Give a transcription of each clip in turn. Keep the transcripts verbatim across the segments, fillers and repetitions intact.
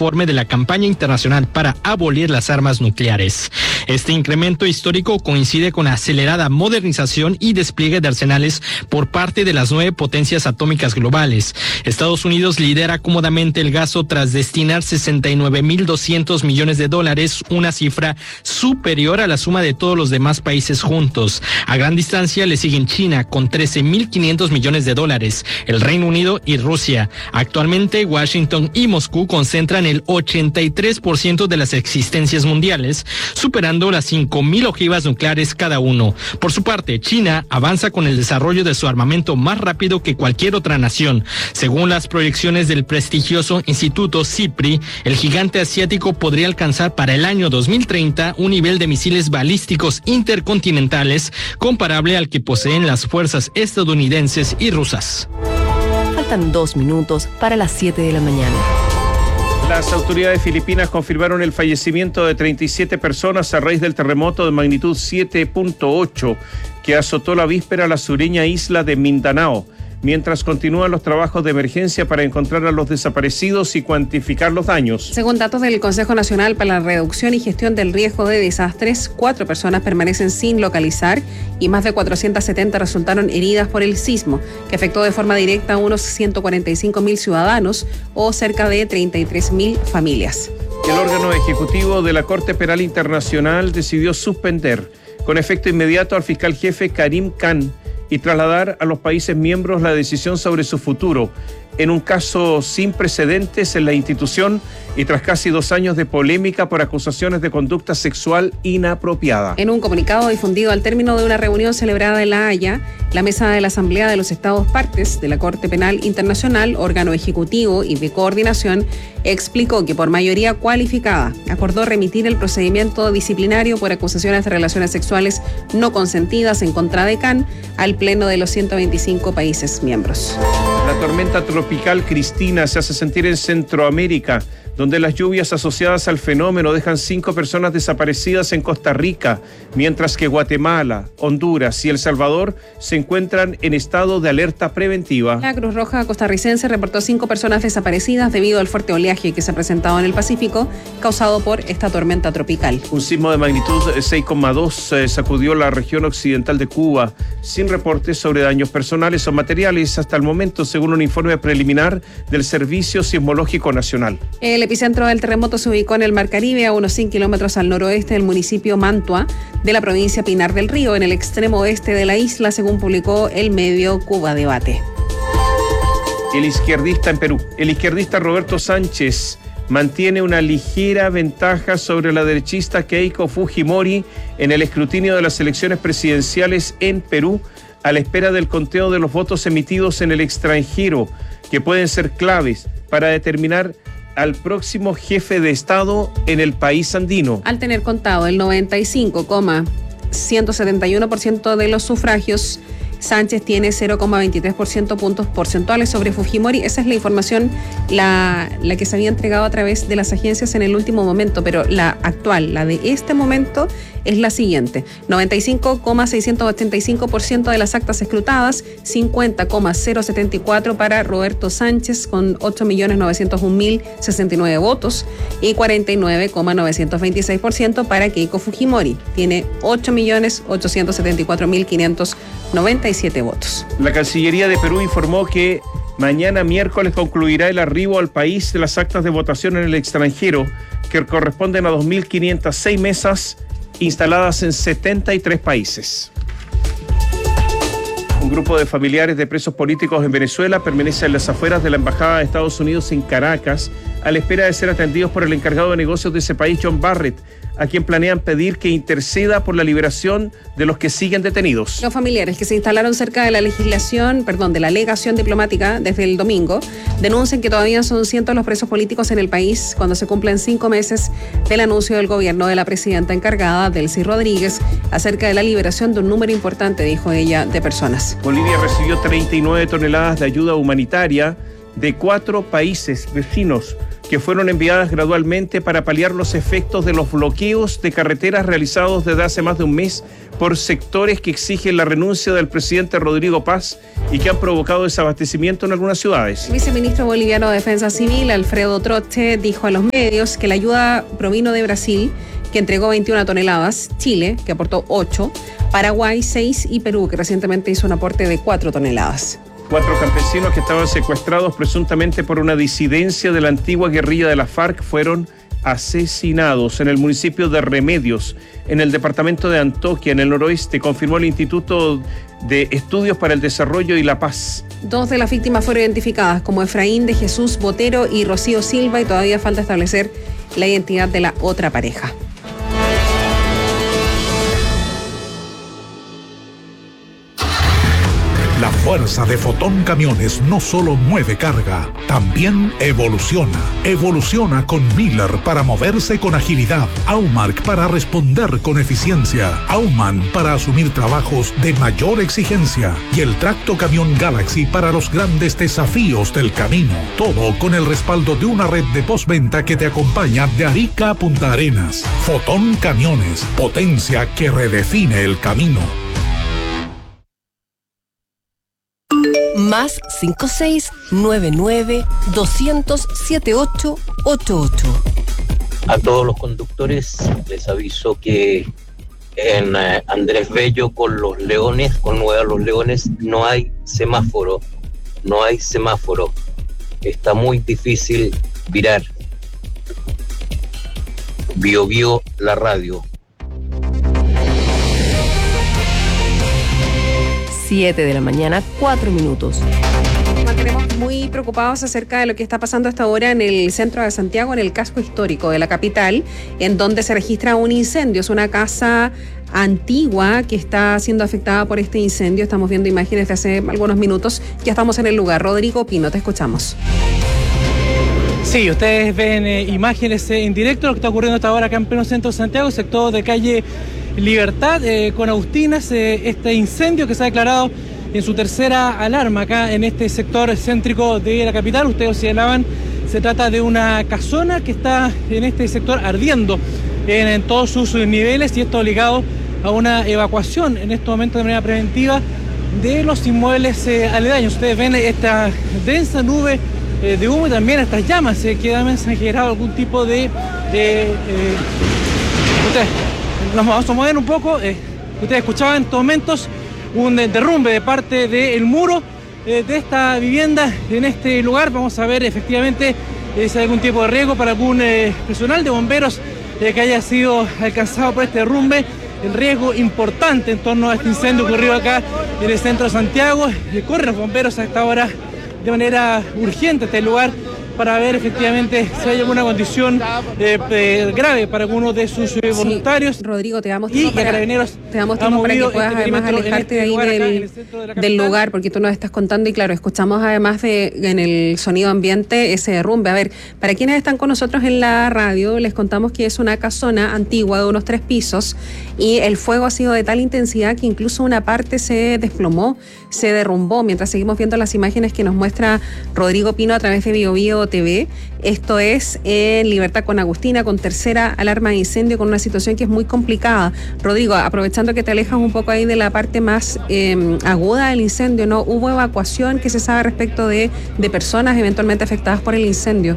informe de la campaña internacional para abolir las armas nucleares. Este incremento histórico coincide con la acelerada modernización y despliegue de arsenales por parte de las nueve potencias atómicas globales. Estados Unidos lidera cómodamente el gasto tras destinar sesenta y nueve mil doscientos millones de dólares, una cifra superior a la suma de todos los demás países juntos. A gran distancia le siguen China con trece mil quinientos millones de dólares, el Reino Unido y Rusia. Actualmente Washington y Moscú concentran el ochenta y tres por ciento de las existencias mundiales, superando las cinco mil ojivas nucleares cada uno. Por su parte, China avanza con el desarrollo de su armamento más rápido que cualquier otra nación. Según las proyecciones del prestigioso Instituto SIPRI, el gigante asiático podría alcanzar para el año dos mil treinta un nivel de misiles balísticos intercontinentales comparable al que poseen las fuerzas estadounidenses y rusas. Faltan dos minutos para las siete de la mañana. Las autoridades filipinas confirmaron el fallecimiento de treinta y siete personas a raíz del terremoto de magnitud siete punto ocho que azotó la víspera la sureña isla de Mindanao, mientras continúan los trabajos de emergencia para encontrar a los desaparecidos y cuantificar los daños. Según datos del Consejo Nacional para la Reducción y Gestión del Riesgo de Desastres, cuatro personas permanecen sin localizar y más de cuatrocientas setenta resultaron heridas por el sismo, que afectó de forma directa a unos ciento cuarenta y cinco mil ciudadanos o cerca de treinta y tres mil familias. El órgano ejecutivo de la Corte Penal Internacional decidió suspender con efecto inmediato al fiscal jefe Karim Khan y trasladar a los países miembros la decisión sobre su futuro, en un caso sin precedentes en la institución y tras casi dos años de polémica por acusaciones de conducta sexual inapropiada. En un comunicado difundido al término de una reunión celebrada en La Haya, la Mesa de la Asamblea de los Estados Partes de la Corte Penal Internacional, órgano ejecutivo y de coordinación, explicó que por mayoría cualificada acordó remitir el procedimiento disciplinario por acusaciones de relaciones sexuales no consentidas en contra de Khan al Pleno de los ciento veinticinco países miembros. La tormenta tropical Cristina se hace sentir en Centroamérica, donde las lluvias asociadas al fenómeno dejan cinco personas desaparecidas en Costa Rica, mientras que Guatemala, Honduras y El Salvador se encuentran en estado de alerta preventiva. La Cruz Roja costarricense reportó cinco personas desaparecidas debido al fuerte oleaje que se ha presentado en el Pacífico, causado por esta tormenta tropical. Un sismo de magnitud seis coma dos eh, sacudió la región occidental de Cuba, sin reportes sobre daños personales o materiales hasta el momento, según un informe preliminar del Servicio Sismológico Nacional. El epicentro del terremoto se ubicó en el Mar Caribe, a unos cien kilómetros al noroeste del municipio Mantua, de la provincia Pinar del Río, en el extremo oeste de la isla, según publicó el medio Cuba Debate. El izquierdista en Perú, el izquierdista Roberto Sánchez mantiene una ligera ventaja sobre la derechista Keiko Fujimori en el escrutinio de las elecciones presidenciales en Perú, a la espera del conteo de los votos emitidos en el extranjero, que pueden ser claves para determinar al próximo jefe de Estado en el país andino. Al tener contado el noventa y cinco coma ciento setenta y uno por ciento de los sufragios, Sánchez tiene cero coma veintitrés por ciento puntos porcentuales sobre Fujimori. Esa es la información, la, la que se había entregado a través de las agencias en el último momento, pero la actual, la de este momento, es la siguiente: noventa y cinco coma seiscientos ochenta y cinco por ciento de las actas escrutadas, cincuenta coma cero setenta y cuatro para Roberto Sánchez con ocho millones novecientos un mil sesenta y nueve votos y cuarenta y nueve coma novecientos veintiséis por ciento para Keiko Fujimori. Tiene ocho millones ochocientos setenta y cuatro mil quinientos noventa y siete votos. La Cancillería de Perú informó que mañana miércoles concluirá el arribo al país de las actas de votación en el extranjero, que corresponden a dos mil quinientas seis mesas instaladas en setenta y tres países. Un grupo de familiares de presos políticos en Venezuela permanece en las afueras de la Embajada de Estados Unidos en Caracas, a la espera de ser atendidos por el encargado de negocios de ese país, John Barrett, a quien planean pedir que interceda por la liberación de los que siguen detenidos. Los familiares que se instalaron cerca de la legislación, perdón, de la legación diplomática desde el domingo, denuncian que todavía son cientos los presos políticos en el país cuando se cumplen cinco meses del anuncio del gobierno de la presidenta encargada, Delcy Rodríguez, acerca de la liberación de un número importante, dijo ella, de personas. Bolivia recibió treinta y nueve toneladas de ayuda humanitaria de cuatro países vecinos, que fueron enviadas gradualmente para paliar los efectos de los bloqueos de carreteras realizados desde hace más de un mes por sectores que exigen la renuncia del presidente Rodrigo Paz y que han provocado desabastecimiento en algunas ciudades. El viceministro boliviano de Defensa Civil, Alfredo Troche, dijo a los medios que la ayuda provino de Brasil, que entregó veintiuna toneladas, Chile, que aportó ocho, Paraguay seis y Perú, que recientemente hizo un aporte de cuatro toneladas. Cuatro campesinos que estaban secuestrados presuntamente por una disidencia de la antigua guerrilla de la FARC fueron asesinados en el municipio de Remedios, en el departamento de Antoquia, en el noroeste, confirmó el Instituto de Estudios para el Desarrollo y la Paz. Dos de las víctimas fueron identificadas como Efraín de Jesús Botero y Rocío Silva, y todavía falta establecer la identidad de la otra pareja. La fuerza de Fotón Camiones no solo mueve carga, también evoluciona. Evoluciona con Miller para moverse con agilidad, Aumark para responder con eficiencia, Auman para asumir trabajos de mayor exigencia y el Tracto Camión Galaxy para los grandes desafíos del camino. Todo con el respaldo de una red de postventa que te acompaña de Arica a Punta Arenas. Fotón Camiones, potencia que redefine el camino. Más cinco seis nueve nueve doscientos setenta y ocho ochenta y ocho. A todos los conductores les aviso que en eh, Andrés Bello con los Leones, con Nueva Los Leones, no hay semáforo, no hay semáforo. Está muy difícil virar. Bio Bio, la radio. siete de la mañana, cuatro minutos. Mantenemos muy preocupados acerca de lo que está pasando hasta ahora en el centro de Santiago, en el casco histórico de la capital, en donde se registra un incendio. Es una casa antigua que está siendo afectada por este incendio. Estamos viendo imágenes de hace algunos minutos. Ya estamos en el lugar. Rodrigo Pino, te escuchamos. Sí, ustedes ven eh, imágenes eh, en directo de lo que está ocurriendo hasta ahora acá en pleno centro de Santiago, sector de calle Libertad, eh, con Agustinas, eh, este incendio que se ha declarado en su tercera alarma acá en este sector céntrico de la capital. Ustedes señalaban, se trata de una casona que está en este sector ardiendo en, en todos sus niveles, y esto ligado a una evacuación en estos momentos de manera preventiva de los inmuebles eh, aledaños. Ustedes ven esta densa nube eh, de humo y también estas llamas eh, que han generado algún tipo de... de eh, ustedes, nos vamos a mover un poco. Eh, ustedes escuchaban en estos momentos un derrumbe de parte del muro eh, de esta vivienda en este lugar. Vamos a ver efectivamente eh, si hay algún tipo de riesgo para algún eh, personal de bomberos eh, que haya sido alcanzado por este derrumbe. El riesgo importante en torno a este incendio ocurrido acá en el centro de Santiago. Eh, corren los bomberos a esta hora de manera urgente a este lugar para ver efectivamente si hay alguna condición eh, eh, grave para algunos de sus eh, voluntarios. Sí, Rodrigo, te damos y tiempo, para, Carabineros te damos tiempo para que puedas este además alejarte de ahí lugar, del, de del lugar, porque tú nos estás contando y claro, escuchamos además de en el sonido ambiente ese derrumbe. A ver, para quienes están con nosotros en la radio, les contamos que es una casona antigua de unos tres pisos y el fuego ha sido de tal intensidad que incluso una parte se desplomó, se derrumbó, mientras seguimos viendo las imágenes que nos muestra Rodrigo Pino a través de Bio Bio T V. Esto es en Libertad con Agustina, con tercera alarma de incendio, con una situación que es muy complicada. Rodrigo, aprovechando que te alejas un poco ahí de la parte más eh, aguda del incendio, ¿no? ¿Hubo evacuación? ¿Qué se sabe respecto de, de personas eventualmente afectadas por el incendio?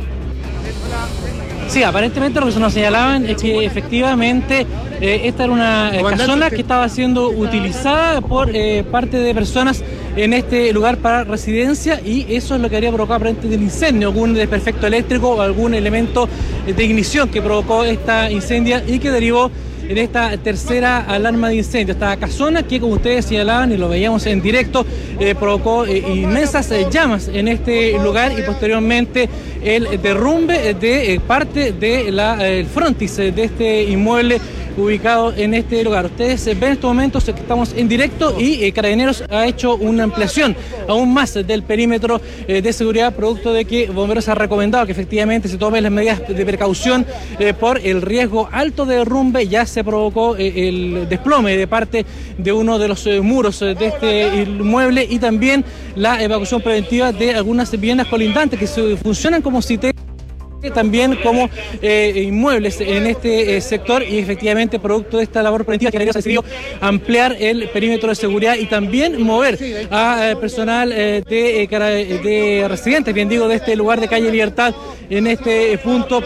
Sí, aparentemente lo que nos señalaban es que efectivamente eh, esta era una eh, casona que estaba siendo utilizada por eh, parte de personas en este lugar para residencia, y eso es lo que habría provocado aparentemente el incendio, algún desperfecto eléctrico o algún elemento de ignición que provocó esta incendia y que derivó en esta tercera alarma de incendio. Esta casona que, como ustedes señalaban y lo veíamos en directo, eh, provocó eh, inmensas eh, llamas en este lugar y posteriormente el derrumbe de eh, parte del de frontis eh, de este inmueble ubicado en este lugar. Ustedes ven en estos momentos que estamos en directo y eh, Carabineros ha hecho una ampliación aún más del perímetro eh, de seguridad, producto de que Bomberos ha recomendado que efectivamente se tomen las medidas de precaución eh, por el riesgo alto de derrumbe. Ya se provocó eh, el desplome de parte de uno de los eh, muros eh, de este inmueble y también la evacuación preventiva de algunas viviendas colindantes que se funcionan como sitios. también como eh, inmuebles en este eh, sector, y efectivamente producto de esta labor preventiva que se decidió ampliar el perímetro de seguridad y también mover a eh, personal eh, de, eh, de residentes, bien digo, de este lugar de calle Libertad en este punto